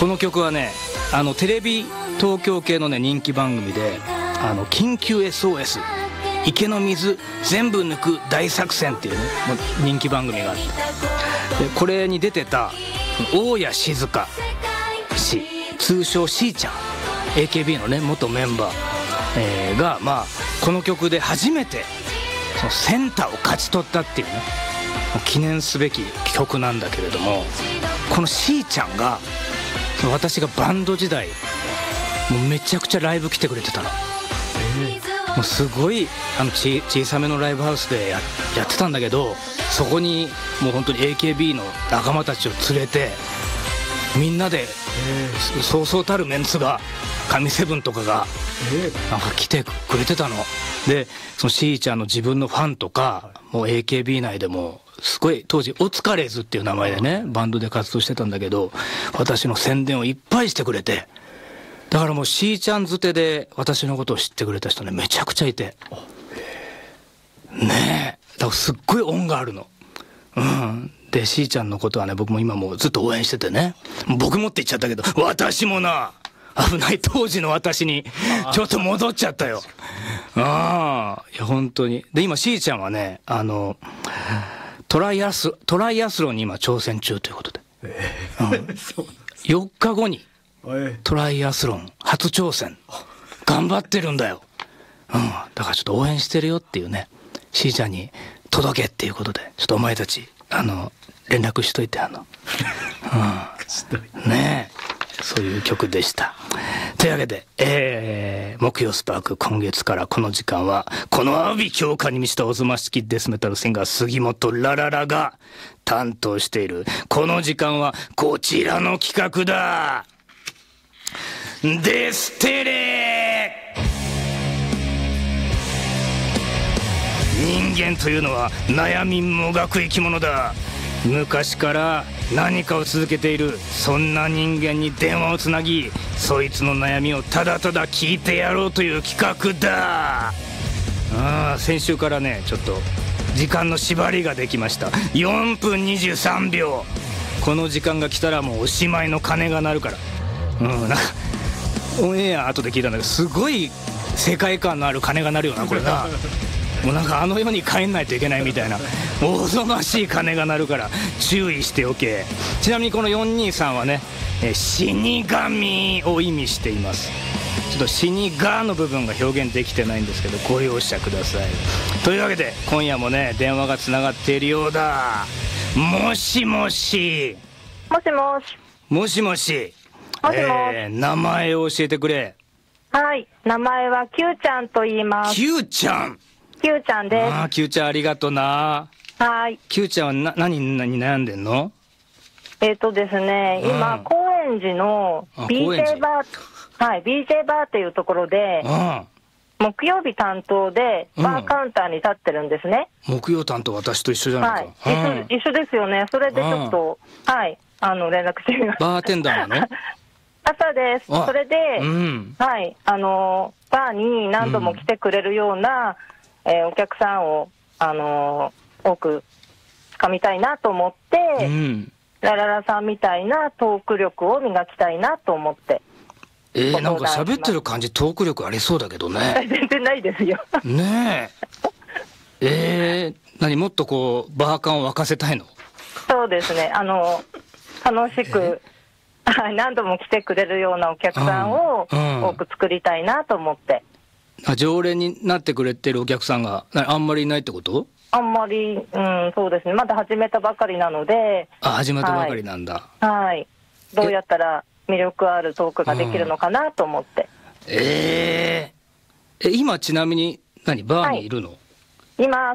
この曲はね、テレビ東京系のね人気番組で緊急 SOS 池の水全部抜く大作戦っていうね人気番組があって、でこれに出てた大谷静香氏、通称しーちゃん、 AKB のね元メンバー、がこの曲で初めてそのセンターを勝ち取ったっていうね記念すべき曲なんだけれども、このしーちゃんが私がバンド時代もうめちゃくちゃライブ来てくれてたの。もうすごい小さめのライブハウスで やってたんだけど、そこにもう本当に AKB の仲間たちを連れてみんなでそうそうたるメンツが神セブンとかがなんか来てくれてたので、そのしーちゃんの自分のファンとかもう AKB 内でもすごい当時オツカレーズっていう名前でねバンドで活動してたんだけど、私の宣伝をいっぱいしてくれて、だからもうしーちゃんづてで私のことを知ってくれた人ねめちゃくちゃいてねえ、だからすっごい恩があるの。でしーちゃんのことはね僕も今もうずっと応援しててね、僕もって言っちゃったけど私もな、危ない当時の私にちょっと戻っちゃったよ。いや本当に。で今しーちゃんはねトライアスロンに今挑戦中ということで、4日後にトライアスロン初挑戦頑張ってるんだよ。だからちょっと応援してるよっていうね、しーちゃんに届けっていうことでちょっとお前たち連絡しといてねえ、そういう曲でした。というわけで、木曜スパーク今月からこの時間はこの阿鼻教科に満ちたおぞましきデスメタルシンガー杉本ラララが担当しているこの時間はこちらの企画だ。デステレ。人間というのは悩みもがく生き物だ。昔から何かを続けているそんな人間に電話をつなぎ、そいつの悩みをただただ聞いてやろうという企画だ。先週からねちょっと時間の縛りができました。4分23秒、この時間が来たらもうおしまいの鐘が鳴るから。なんかオンエア後で聞いたんだけどすごい世界観のある鐘が鳴るよなこれな。もうなんか世に帰んないといけないみたいなおぞましい鐘が鳴るから注意しておけ。ちなみにこの423はね、死神を意味しています。ちょっと死にがの部分が表現できてないんですけどご容赦ください。というわけで今夜もね電話がつながっているようだ。もしもし。 もしもし。 もしもし。名前を教えてくれ。 はい、名前は Q ちゃんと言います。 Q ちゃん。 Q ちゃんです。 Q ちゃんありがとな。 はい。 Q ちゃんは何に悩んでんの？ ですね、今高円寺の BJ バー、はい、BJ バーっていうところで木曜日担当でバーカウンターに立ってるんですね。 木曜担当私と一緒じゃないか。 一緒ですよね。それでちょっとはい連絡してみました。 バーテンダーなの？ 朝です。それで、はい、バーに何度も来てくれるような、お客さんを、多く掴みたいなと思って、ラララさんみたいなトーク力を磨きたいなと思って。 なんか喋ってる感じトーク力ありそうだけどね。 全然ないですよ。 ねえ。何もっとこう、バーカンを沸かせたいの？ そうですね。楽しく、何度も来てくれるようなお客さんを多く作りたいなと思って。 常連になってくれてるお客さんがあんまりいないってこと？ あんまり、そうですね。まだ始めたばかりなので。 始めたばかりなんだ。 はい。どうやったら魅力あるトークができるのかなと思って。 今ちなみにバーにいるの？ います。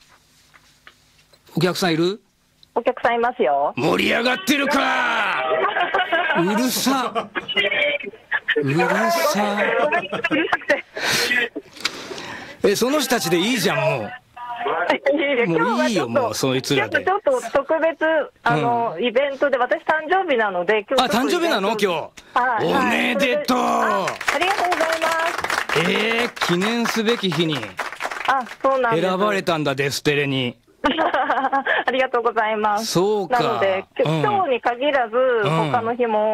お客さんいる？ お客さんいますよ。 盛り上がってるか。うるさ。うるさ。その人たちでいいじゃんもう。もういいよもうそいつらで。 ちょっと特別イベントで私誕生日なので今日。誕生日なの今日。おめでとう。ありがとうございます。 記念すべき日にそうなんです。 選ばれたんだデステレに。 ありがとうございます。 そうか。 なので今日に限らず他の日も